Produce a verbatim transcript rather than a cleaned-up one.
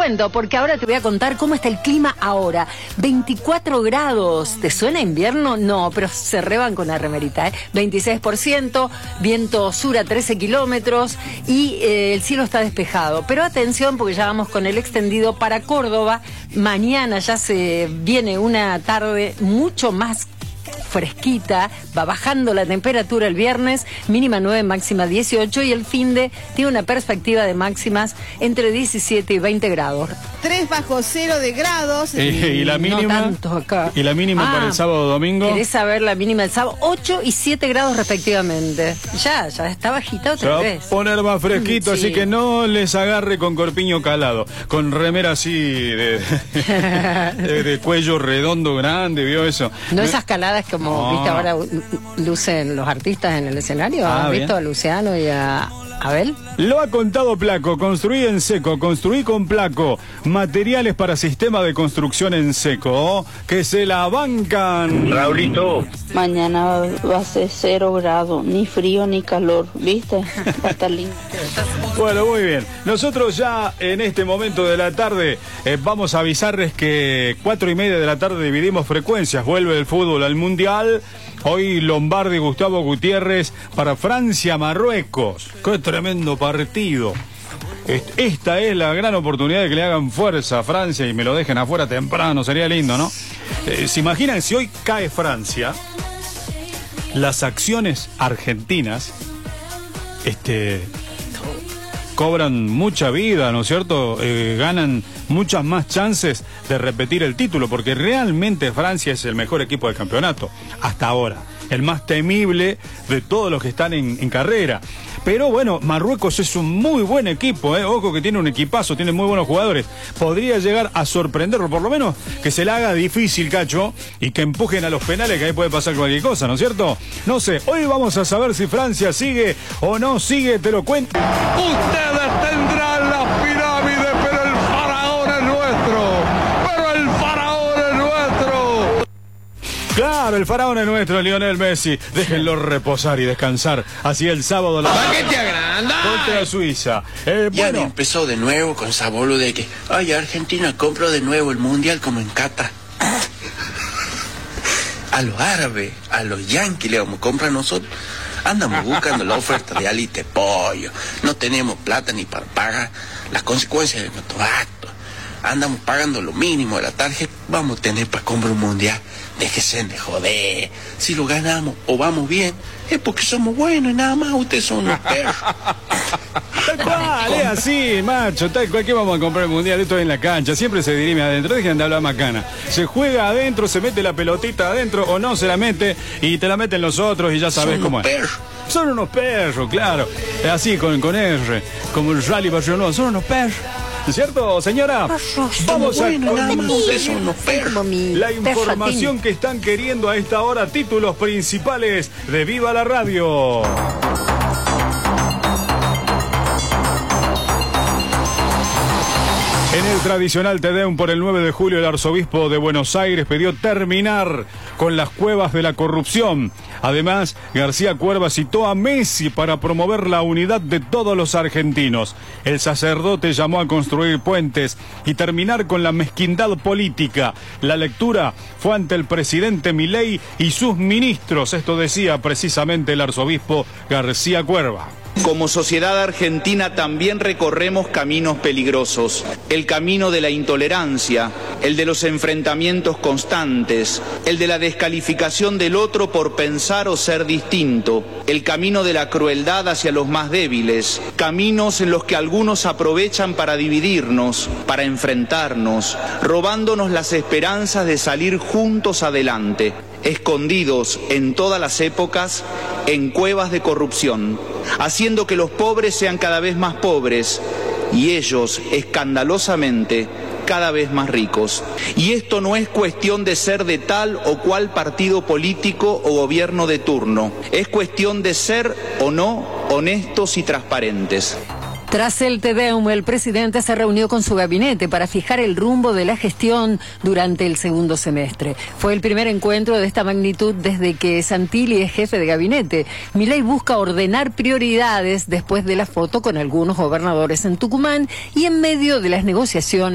cuento, porque ahora te voy a contar cómo está el clima ahora. veinticuatro grados. ¿Te suena invierno? No, pero se reban con la remerita, ¿eh? veintiséis por ciento, viento sur a trece kilómetros y eh, el cielo está despejado. Pero atención, porque ya vamos con el extendido para Córdoba. Mañana ya se viene una tarde mucho más fresquita, va bajando la temperatura el viernes, mínima nueve, máxima dieciocho, y el finde tiene una perspectiva de máximas entre diecisiete y veinte grados. tres bajo cero de grados. Eh, y la mínima. No tanto acá. Y la mínima ah, para el sábado domingo. ¿Querés saber la mínima del sábado? ocho y siete grados respectivamente. Ya, ya está bajita otra Se va vez. a poner más fresquito, Sí. así que no les agarre con corpiño calado, con remera así de, de, de cuello redondo grande, ¿vio eso? No esas caladas como, No. viste, ahora lucen los artistas en el escenario. Ah, ¿Has bien. visto a Luciano y a Abel? Lo ha contado Placo, construí en seco, construí con Placo, materiales para sistema de construcción en seco, que se la bancan. Raulito. Mañana va a ser cero grado, ni frío ni calor, ¿viste? Va a estar lindo. Bueno, muy bien. Nosotros ya en este momento de la tarde eh, vamos a avisarles que cuatro y media de la tarde dividimos frecuencias. Vuelve el fútbol al Mundial. Hoy Lombardi, Gustavo Gutiérrez para Francia-Marruecos. ¡Qué tremendo partido! Esta es la gran oportunidad de que le hagan fuerza a Francia y me lo dejen afuera temprano. Sería lindo, ¿no? Eh, ¿Se imaginan si hoy cae Francia? Las acciones argentinas este, cobran mucha vida, ¿no es cierto? Eh, ganan muchas más chances de repetir el título, porque realmente Francia es el mejor equipo del campeonato, hasta ahora. El más temible de todos los que están en, en carrera. Pero bueno, Marruecos es un muy buen equipo, ¿eh? Ojo que tiene un equipazo, tiene muy buenos jugadores. Podría llegar a sorprenderlo, por lo menos que se la haga difícil, Cacho, y que empujen a los penales, que ahí puede pasar cualquier cosa, ¿no es cierto? No sé, hoy vamos a saber si Francia sigue o no sigue, te lo cuento. Ustedes tendrán las pirámides, pero el faraón es nuestro. Pero el faraón es nuestro. Claro, el faraón es nuestro, Lionel Messi. Déjenlo reposar y descansar. Así el sábado la ¿Para qué te agrandas? contra Suiza. Eh, Ya bueno, empezó de nuevo con esa boluda de que, ay, Argentina compró de nuevo el mundial como en Qatar. A los árabes, a los yanquis le vamos a comprar nosotros. Andamos buscando la oferta de alite pollo. No tenemos plata ni para pagar las consecuencias de nuestros actos. Andamos pagando lo mínimo de la tarjeta. Vamos a tener para comprar un mundial. Déjense de joder. Si lo ganamos o vamos bien, es porque somos buenos y nada más. Ustedes son unos perros. tal cual, es así, macho. Tal cual que vamos a comprar el mundial. Esto es en la cancha. Siempre se dirime adentro. Dejen de hablar macana. Se juega adentro, se mete la pelotita adentro o no se la mete y te la meten los otros y ya sabes Son cómo unos es. perros. Son unos perros, claro. Así, con, con R. Como el Rally Barcelona. Son unos perros. ¿Cierto, señora? Vamos a Bueno, nada más. Ustedes son unos perros. Como mi la perra información Tini. que están queriendo a esta hora, títulos principales de Viva la Radio. En el tradicional Te Deum por el nueve de julio, el arzobispo de Buenos Aires pidió terminar con las cuevas de la corrupción. Además, García Cuerva citó a Messi para promover la unidad de todos los argentinos. El sacerdote llamó a construir puentes y terminar con la mezquindad política. La lectura fue ante el presidente Milei y sus ministros. Esto decía precisamente el arzobispo García Cuerva. Como sociedad argentina también recorremos caminos peligrosos. El camino de la intolerancia, el de los enfrentamientos constantes, el de la descalificación del otro por pensar o ser distinto, el camino de la crueldad hacia los más débiles, caminos en los que algunos aprovechan para dividirnos, para enfrentarnos, robándonos las esperanzas de salir juntos adelante, escondidos en todas las épocas en cuevas de corrupción, haciendo que los pobres sean cada vez más pobres y ellos, escandalosamente, cada vez más ricos. Y esto no es cuestión de ser de tal o cual partido político o gobierno de turno, es cuestión de ser o no honestos y transparentes. Tras el Te Deum, el presidente se reunió con su gabinete para fijar el rumbo de la gestión durante el segundo semestre. Fue el primer encuentro de esta magnitud desde que Santilli es jefe de gabinete. Milei busca ordenar prioridades después de la foto con algunos gobernadores en Tucumán y en medio de las negociaciones